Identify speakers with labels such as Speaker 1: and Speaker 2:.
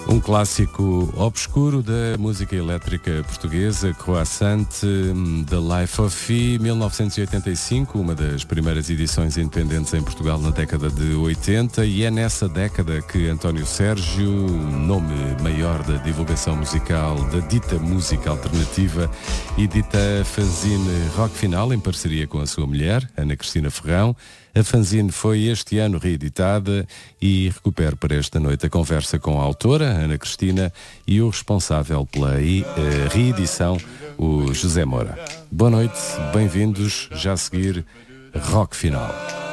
Speaker 1: Um clássico obscuro da música elétrica portuguesa, Croissant, The Life of Fi, 1985, uma das primeiras edições independentes em Portugal na década de 80, e é nessa década que António Sérgio, nome maior da divulgação musical da dita música alternativa, edita a fanzine Rock Final em parceria com a sua mulher, Ana Cristina Ferrão. A fanzine foi este ano reeditada e recupero para esta noite a conversa com a autora, Ana Cristina, e o responsável pela reedição, o José Moura. Boa noite, bem-vindos, já a seguir, Rock Final.